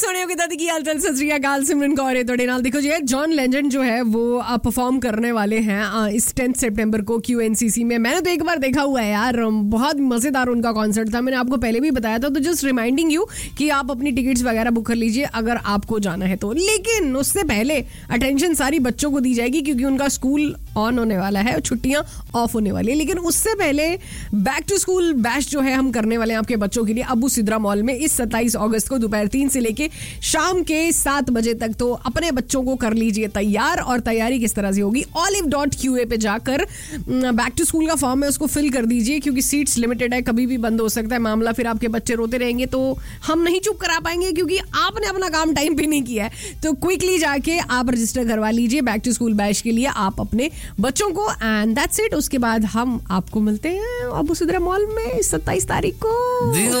सोनिया के दादी की हालचाल सत श्री अकाल सिमरन कौर है तोड़े नाल। देखो जी जॉन लेजेंड जो है वो परफॉर्म करने वाले हैं इस 10 सितंबर को QNCC में। मैंने तो एक बार देखा हुआ है यार, बहुत मजेदार उनका कॉन्सर्ट था। मैंने आपको पहले भी बताया था, तो जस्ट रिमाइंडिंग यू कि आप अपनी टिकट्स वगैरह बुक कर लीजिए अगर आपको जाना है तो। लेकिन उससे पहले अटेंशन सारी बच्चों को दी जाएगी क्योंकि उनका स्कूल ऑन होने वाला है, छुट्टियां ऑफ होने वाली है। लेकिन उससे पहले बैक टू स्कूल बैच जो है हम करने वाले हैं आपके बच्चों के लिए अबू सिद्रा मॉल में इस 27 अगस्त को दोपहर 3 से लेके शाम के 7 बजे तक। तो अपने बच्चों को कर लीजिए तैयार। और तैयारी किस तरह से होगी, olive.qa पे जाकर बैक टू स्कूल का फॉर्म है उसको फिल कर दीजिए क्योंकि सीट्स लिमिटेड है, कभी भी बंद हो सकता है मामला। फिर आपके बच्चे रोते रहेंगे तो हम नहीं चुप करा पाएंगे क्योंकि आपने अपना काम टाइम पे नहीं किया है। तो क्विकली जाके आप रजिस्टर करवा लीजिए बैक टू स्कूल बैच के लिए आप अपने बच्चों को। And that's it. उसके बाद हम आपको मिलते हैं अबू सिद्रा मॉल में 27 तारीख को।